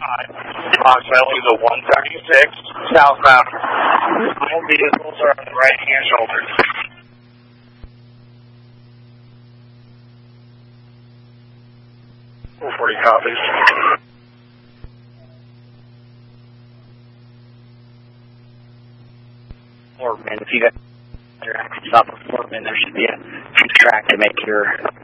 Approximately the 136 southbound. All vehicles are on the right-hand shoulder. 440 copies. Mortman, if you guys are active south of Mortman, there should be a track to make your